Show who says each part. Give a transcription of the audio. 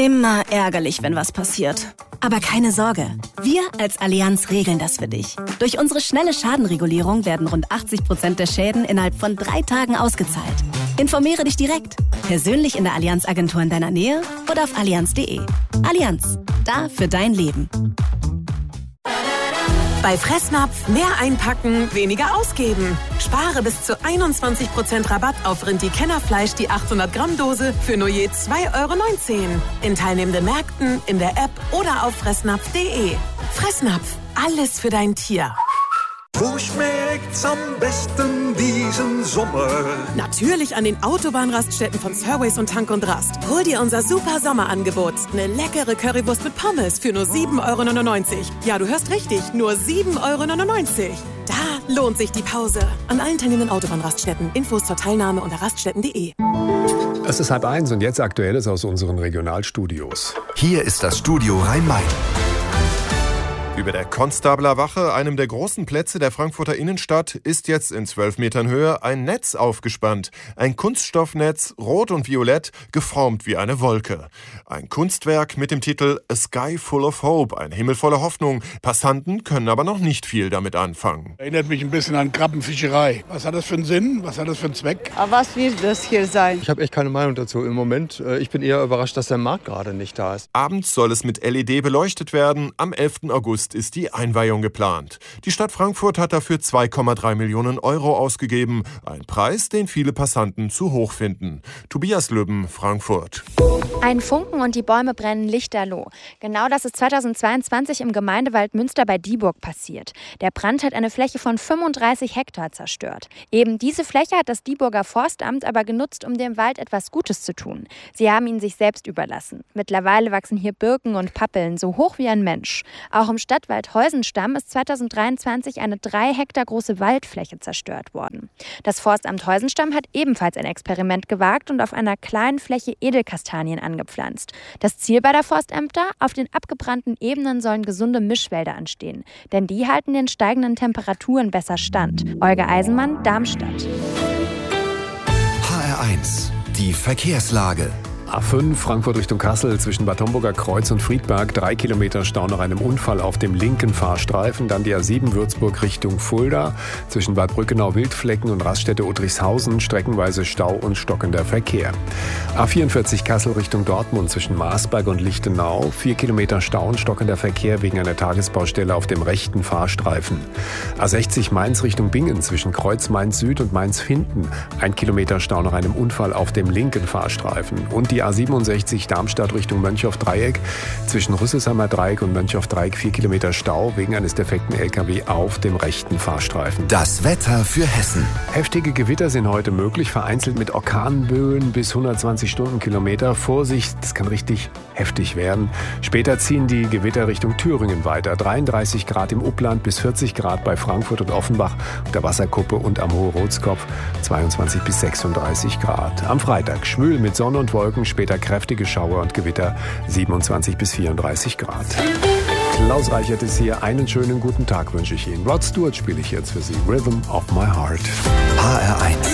Speaker 1: Immer ärgerlich, wenn was passiert. Aber keine Sorge, wir als Allianz regeln das für dich. Durch unsere schnelle Schadenregulierung werden rund 80% der Schäden innerhalb von 3 Tagen ausgezahlt. Informiere dich direkt, persönlich in der Allianz-Agentur in deiner Nähe oder auf allianz.de. Allianz, da für dein Leben.
Speaker 2: Bei Fressnapf mehr einpacken, weniger ausgeben. Spare bis zu 21% Rabatt auf Rindi-Kennerfleisch, die 800-Gramm-Dose für nur je 2,19 €. In teilnehmenden Märkten, in der App oder auf fressnapf.de. Fressnapf, alles für dein Tier.
Speaker 3: Wo schmeckt's am besten diesen Sommer?
Speaker 2: Natürlich an den Autobahnraststätten von Surways und Tank und Rast. Hol dir unser super Sommerangebot. Eine leckere Currywurst mit Pommes für nur 7,99 €. Ja, du hörst richtig, nur 7,99 €. Da lohnt sich die Pause. An allen teilnehmenden Autobahnraststätten. Infos zur Teilnahme unter raststätten.de.
Speaker 4: Es ist 12:30 und jetzt Aktuelles aus unseren Regionalstudios.
Speaker 5: Hier ist das Studio Rhein-Main.
Speaker 6: Über der Konstabler Wache, einem der großen Plätze der Frankfurter Innenstadt, ist jetzt in 12 Metern Höhe ein Netz aufgespannt. Ein Kunststoffnetz, rot und violett, geformt wie eine Wolke. Ein Kunstwerk mit dem Titel A Sky Full of Hope, ein Himmel voller Hoffnung. Passanten können aber noch nicht viel damit anfangen.
Speaker 7: Erinnert mich ein bisschen an Krabbenfischerei. Was hat das für einen Sinn? Was hat das für einen Zweck?
Speaker 8: Aber was wird das hier sein?
Speaker 9: Ich habe echt keine Meinung dazu im Moment. Ich bin eher überrascht, dass der Markt gerade nicht da ist.
Speaker 6: Abends soll es mit LED beleuchtet werden. Am 11. August ist die Einweihung geplant. Die Stadt Frankfurt hat dafür 2,3 Millionen € ausgegeben. Ein Preis, den viele Passanten zu hoch finden. Tobias Lübben, Frankfurt.
Speaker 10: Ein Funken und die Bäume brennen lichterloh. Genau das ist 2022 im Gemeindewald Münster bei Dieburg passiert. Der Brand hat eine Fläche von 35 Hektar zerstört. Eben diese Fläche hat das Dieburger Forstamt aber genutzt, um dem Wald etwas Gutes zu tun. Sie haben ihn sich selbst überlassen. Mittlerweile wachsen hier Birken und Pappeln, so hoch wie ein Mensch. Auch im Stadtwald Heusenstamm ist 2023 eine 3 Hektar große Waldfläche zerstört worden. Das Forstamt Heusenstamm hat ebenfalls ein Experiment gewagt und auf einer kleinen Fläche Edelkastanien angepflanzt. Das Ziel beider Forstämter: auf den abgebrannten Ebenen sollen gesunde Mischwälder anstehen, denn die halten den steigenden Temperaturen besser stand. Olga Eisenmann, Darmstadt.
Speaker 5: HR1, die Verkehrslage.
Speaker 4: A5 Frankfurt Richtung Kassel zwischen Bad Homburger Kreuz und Friedberg, 3 Kilometer Stau nach einem Unfall auf dem linken Fahrstreifen. Dann die A7 Würzburg Richtung Fulda zwischen Bad Brückenau-Wildflecken und Raststätte Udrichshausen, streckenweise Stau und stockender Verkehr. A44 Kassel Richtung Dortmund zwischen Marsberg und Lichtenau, 4 Kilometer Stau und stockender Verkehr wegen einer Tagesbaustelle auf dem rechten Fahrstreifen. A60 Mainz Richtung Bingen zwischen Kreuz Mainz Süd und Mainz Finden, 1 Kilometer Stau nach einem Unfall auf dem linken Fahrstreifen. Und die A67 Darmstadt Richtung Mönchhoff-Dreieck zwischen Rüsselsheimer Dreieck und Mönchhoff-Dreieck, 4 Kilometer Stau wegen eines defekten LKW auf dem rechten Fahrstreifen.
Speaker 5: Das Wetter für Hessen.
Speaker 4: Heftige Gewitter sind heute möglich, vereinzelt mit Orkanböen bis 120 Stundenkilometer. Vorsicht, das kann richtig heftig werden. Später ziehen die Gewitter Richtung Thüringen weiter. 33 Grad im Upland bis 40 Grad bei Frankfurt und Offenbach, auf der Wasserkuppe und am Hohe-Rotskopf, 22 bis 36 Grad. Am Freitag schwül mit Sonne und Wolken, später kräftige Schauer und Gewitter, 27 bis 34 Grad. Klaus Reichert ist hier. Einen schönen guten Tag wünsche ich Ihnen. Rod Stewart spiele ich jetzt für Sie. Rhythm of My Heart.
Speaker 5: HR1.